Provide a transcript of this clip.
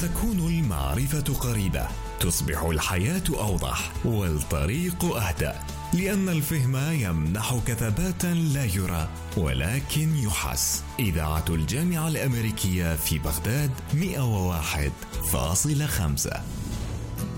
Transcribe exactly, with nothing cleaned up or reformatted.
فتكون المعرفة قريبة، تصبح الحياة أوضح والطريق أهدأ، لأن الفهم يمنحك ثباتا لا يرى ولكن يحس. إذاعة الجامعة الأمريكية في بغداد مئة وواحد فاصلة خمسة.